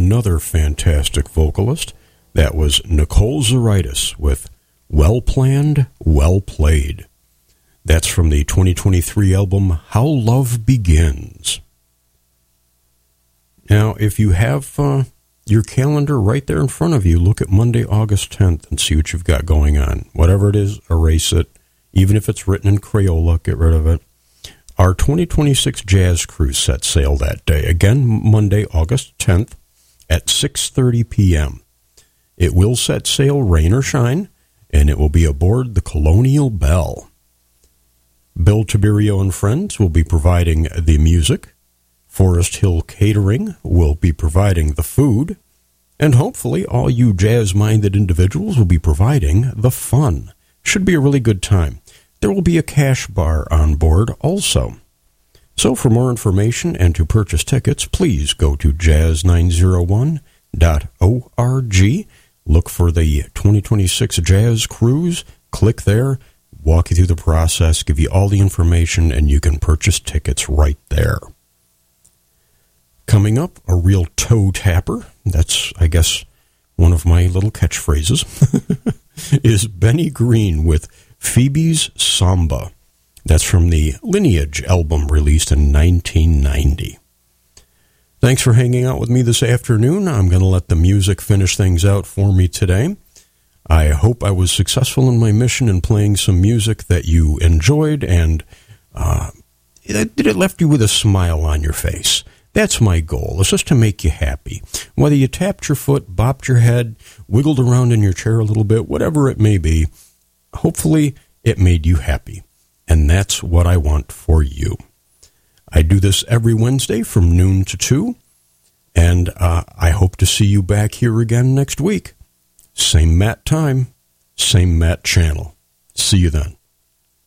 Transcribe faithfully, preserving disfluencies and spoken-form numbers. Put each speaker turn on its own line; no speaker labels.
another fantastic vocalist. That was Nicole Zaritis with Well Planned, Well Played. That's from the twenty twenty-three album How Love Begins. Now, if you have uh, your calendar right there in front of you, look at Monday, August tenth and see what you've got going on. Whatever it is, erase it. Even if it's written in Crayola, get rid of it. Our twenty twenty-six Jazz Cruise set sail that day. Again, Monday, August tenth at six thirty p.m. It will set sail rain or shine, and it will be aboard the Colonial Belle. Bill Tiberio and Friends will be providing the music. Forest Hill Catering will be providing the food. And hopefully all you jazz-minded individuals will be providing the fun. Should be a really good time. There will be a cash bar on board also. So for more information and to purchase tickets, please go to jazz nine oh one dot org. Look for the twenty twenty-six Jazz Cruise. Click there, walk you through the process, give you all the information, and you can purchase tickets right there. Coming up, a real toe tapper. That's, I guess, one of my little catchphrases. is Benny Green with Phoebe's Samba. That's from the Lineage album released in nineteen ninety. Thanks for hanging out with me this afternoon. I'm going to let the music finish things out for me today. I hope I was successful in my mission in playing some music that you enjoyed and uh, that it left you with a smile on your face. That's my goal, is just to make you happy. Whether you tapped your foot, bopped your head, wiggled around in your chair a little bit, whatever it may be, hopefully it made you happy. And that's what I want for you. I do this every Wednesday from noon to two, and uh, I hope to see you back here again next week. Same Matt time, same Matt channel. See you then.